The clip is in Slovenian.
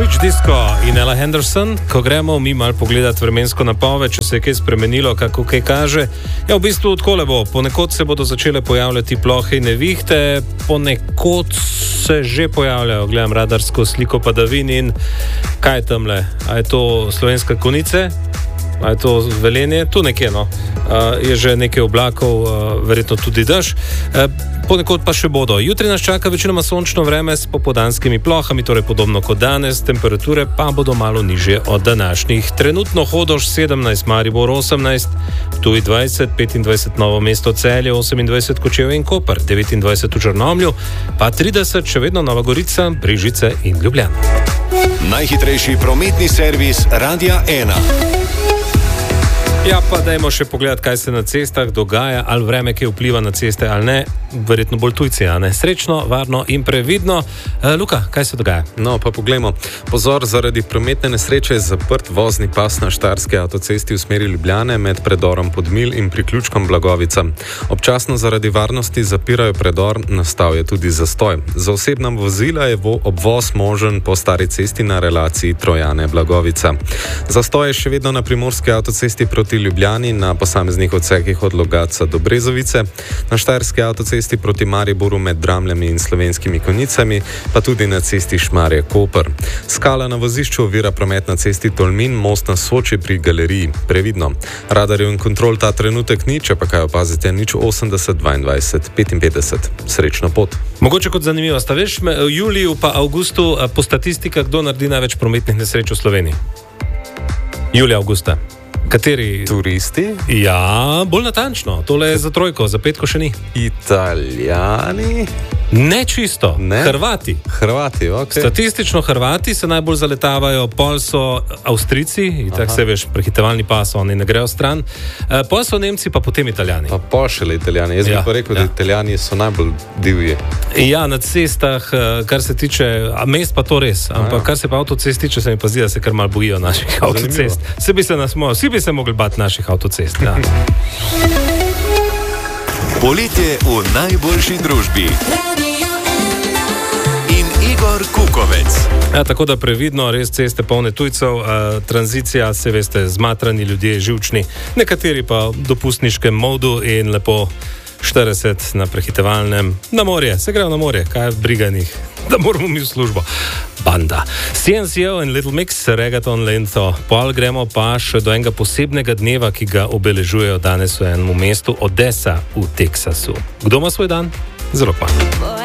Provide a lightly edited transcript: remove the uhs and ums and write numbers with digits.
Switch Disco in Ella Henderson. Ko gremo mi malo pogledati vremensko napoved, če se je kaj spremenilo, kako kaj kaže, ja, v bistvu takole bo. Ponekod se bodo začele pojavljati plohe in nevihte, ponekod se že pojavljajo, gledam radarsko sliko padavin in kaj je tamle? A je to Slovenska Konjica? A je to Velenje? Tu nekje, no. Je že nekaj oblakov, verjetno tudi dež. Ponekod pa še bodo. Jutri nas čaka večinoma sončno vreme s popoldanskimi plohami, torej podobno kot danes, temperature pa bodo malo nižje od današnjih. Trenutno Hodoš 17, Maribor 18, Ptuj 20, 25 Novo mesto Celje, 28 Kočevje in Koper, 29 v Črnomlju, pa 30 še vedno Nova Gorica, Brežice in Ljubljana. Najhitrejši prometni servis Radia 1. Ja, pa dajmo še pogledati, kaj se na cestah dogaja, ali vreme, ki vpliva na ceste, ali ne. Verjetno bolj tujci, a ne? Srečno, varno in previdno. Luka, kaj se dogaja? No, pa poglejmo. Pozor, zaradi prometne nesreče je zaprt vozni pas na Štajerski avtocesti v smeri Ljubljane med predorom Podmilj in priključkom Blagovica. Občasno zaradi varnosti zapirajo predor, nastal je tudi zastoj. Za osebna vozila je obvoz možen po stari cesti na relaciji Trojane-Blagovica. Zastoj je še vedno na primorski avtocesti proti Ljubljani na posameznih odsekih od Logatca do Brezovice, na Štajerski avtocesti proti Mariboru med Dramljami in Slovenskimi Konjicami, pa tudi na cesti Šmarje-Koper. Skala na vozišču ovira promet na cesti Tolmin, most na Soči pri galeriji. Previdno. Radarjev in kontrol ta trenutek ni, če pa kaj opazite, 80 22 55. Srečno pot. Mogoče kot zanimivo, sta veš, v juliju pa avgustu po statistikah, kdo naredi največ prometnih nesreč v Sloveniji? Julija, avgusta. Kateri? Turisti? Ja, bolj natančno. Tole je za trojko, za petko še ni. Italijani? Ne čisto. Ne? Hrvati, ok. Statistično Hrvati se najbolj zaletavajo, pol so Avstrijci, tako se veš, prehitevalni pas, oni ne grejo stran, pol so Nemci, pa potem Italijani. Pa pošele Italijani. Jaz bi pa rekel, da Italijani so najbolj divji. Ja, na cestah, kar se tiče, mest pa to res, ampak kar se pa avtocest tiče, se mi pa zdi, da se kar malo bojijo naših avtocest. Vsi bi se mogli bati naših avtocest. Ja. Poletje v najboljši družbi. In Igor Kukovec. Ja, tako da previdno, res ceste polne tujcev, tranzicija, se veste, zmatrani ljudje, živčni, nekateri pa v dopustniškem modu in lepo 40 na prehitevalnem, na morje, se grejo na morje, kaj briga njih, da moramo mi v službo. Banda. CNCO in Little Mix, Reggaeton Lento. Pol gremo pa še do enega posebnega dneva, ki ga obeležujejo danes v enem mestu, Odessa v Teksasu. Kdo ima svoj dan? Zelo pa.